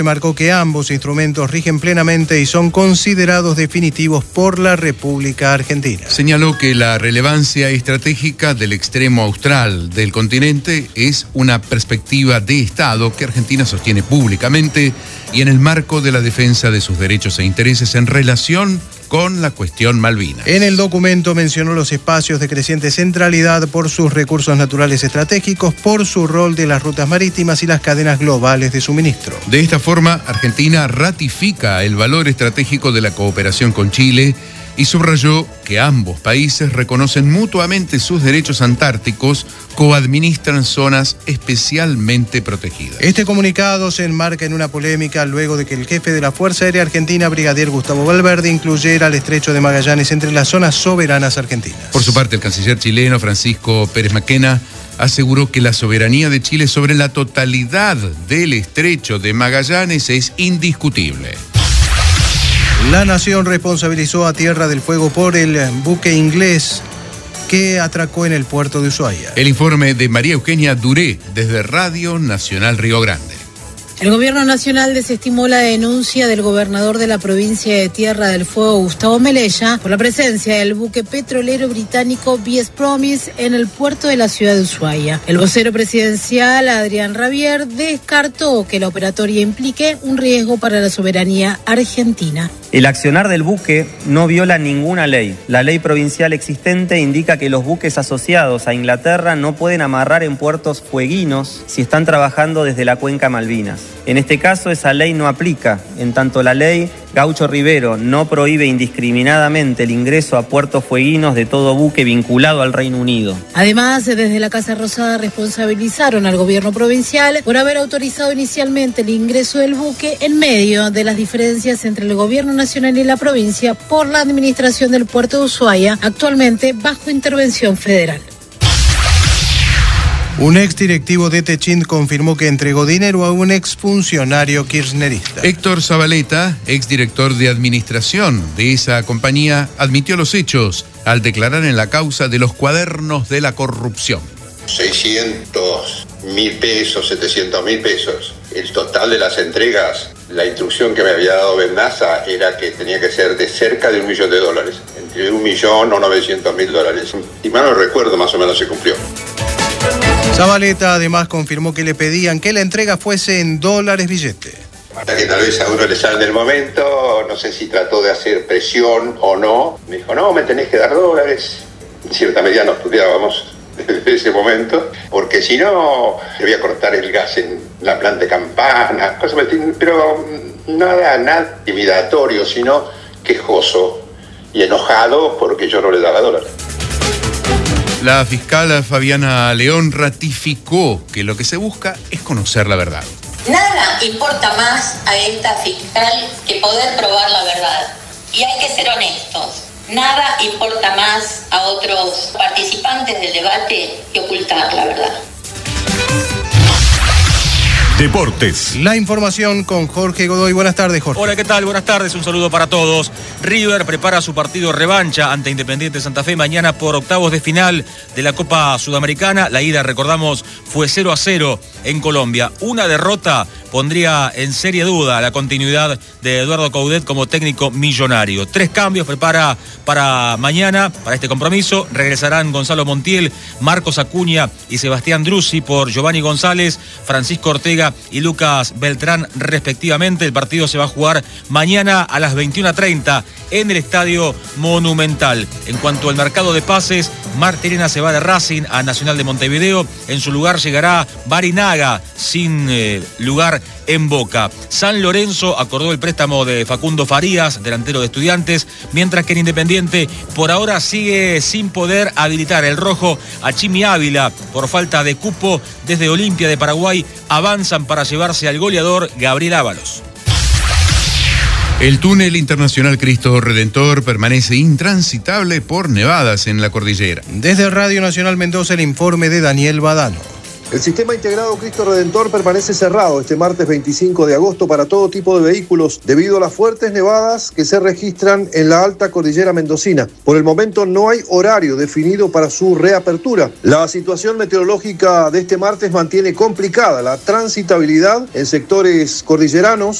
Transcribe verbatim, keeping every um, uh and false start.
Marcó que ambos instrumentos rigen plenamente y son considerados definitivos por la República Argentina. Señaló que la relevancia estratégica del extremo austral del continente es una perspectiva de Estado que Argentina sostiene públicamente y en el marco de la defensa de sus derechos e intereses en relación con la cuestión Malvinas. En el documento mencionó los espacios de creciente centralidad por sus recursos naturales estratégicos, por su rol de las rutas marítimas y las cadenas globales de suministro. De esta forma, Argentina ratifica el valor estratégico de la cooperación con Chile y subrayó que ambos países reconocen mutuamente sus derechos antárticos, coadministran zonas especialmente protegidas. Este comunicado se enmarca en una polémica luego de que el jefe de la Fuerza Aérea Argentina, brigadier Gustavo Valverde, incluyera el estrecho de Magallanes entre las zonas soberanas argentinas. Por su parte, el canciller chileno Francisco Pérez Maquena aseguró que la soberanía de Chile sobre la totalidad del estrecho de Magallanes es indiscutible. La Nación responsabilizó a Tierra del Fuego por el buque inglés que atracó en el puerto de Ushuaia. El informe de María Eugenia Duré desde Radio Nacional Río Grande. El gobierno nacional desestimó la denuncia del gobernador de la provincia de Tierra del Fuego, Gustavo Melella, por la presencia del buque petrolero británico V S Promise en el puerto de la ciudad de Ushuaia. El vocero presidencial, Adrián Rabier, descartó que la operatoria implique un riesgo para la soberanía argentina. El accionar del buque no viola ninguna ley. La ley provincial existente indica que los buques asociados a Inglaterra no pueden amarrar en puertos fueguinos si están trabajando desde la cuenca Malvinas. En este caso, esa ley no aplica, en tanto la ley Gaucho Rivero no prohíbe indiscriminadamente el ingreso a puertos fueguinos de todo buque vinculado al Reino Unido. Además, desde la Casa Rosada responsabilizaron al gobierno provincial por haber autorizado inicialmente el ingreso del buque en medio de las diferencias entre el gobierno nacional y la provincia por la administración del puerto de Ushuaia, actualmente bajo intervención federal. Un exdirectivo de Techint confirmó que entregó dinero a un exfuncionario kirchnerista. Héctor Zabaleta, exdirector de administración de esa compañía, admitió los hechos al declarar en la causa de los cuadernos de la corrupción. seiscientos mil pesos, setecientos mil pesos. El total de las entregas, la instrucción que me había dado Bendaza era que tenía que ser de cerca de un millón de dólares. Entre un millón o novecientos mil dólares. Y mal no recuerdo, más o menos se cumplió. Zabaleta además confirmó que le pedían que la entrega fuese en dólares billete. Hasta que tal vez a uno le sale en el momento, no sé si trató de hacer presión o no. Me dijo, no, me tenés que dar dólares. En cierta medida no estudiábamos desde ese momento, porque si no, le voy a cortar el gas en la planta de Campana, cosas, pero nada, nada intimidatorio, sino quejoso y enojado porque yo no le daba dólares. La fiscal Fabiana León ratificó que lo que se busca es conocer la verdad. Nada importa más a esta fiscal que poder probar la verdad. Y hay que ser honestos. Nada importa más a otros participantes del debate que ocultar la verdad. Deportes. La información con Jorge Godoy. Buenas tardes, Jorge. Hola, ¿qué tal? Buenas tardes, un saludo para todos. River prepara su partido revancha ante Independiente Santa Fe mañana por octavos de final de la Copa Sudamericana. La ida, recordamos, fue cero a cero en Colombia. Una derrota pondría en seria duda la continuidad de Eduardo Coudet como técnico millonario. Tres cambios prepara para mañana, para este compromiso. Regresarán Gonzalo Montiel, Marcos Acuña y Sebastián Druzzi por Giovanni González, Francisco Ortega y Lucas Beltrán respectivamente. El partido se va a jugar mañana a las veintiuna treinta en el Estadio Monumental. En cuanto al mercado de pases, Martirena se va de Racing a Nacional de Montevideo. En su lugar llegará Barinaga, sin eh, lugar en Boca. San Lorenzo acordó el préstamo de Facundo Farías, delantero de Estudiantes, mientras que en Independiente por ahora sigue sin poder habilitar el rojo a Chimi Ávila por falta de cupo. Desde Olimpia de Paraguay avanzan para llevarse al goleador Gabriel Ábalos. El túnel internacional Cristo Redentor permanece intransitable por nevadas en la cordillera. Desde Radio Nacional Mendoza, el informe de Daniel Badano. El sistema integrado Cristo Redentor permanece cerrado este martes veinticinco de agosto para todo tipo de vehículos debido a las fuertes nevadas que se registran en la alta cordillera mendocina. Por el momento no hay horario definido para su reapertura. La situación meteorológica de este martes mantiene complicada la transitabilidad en sectores cordilleranos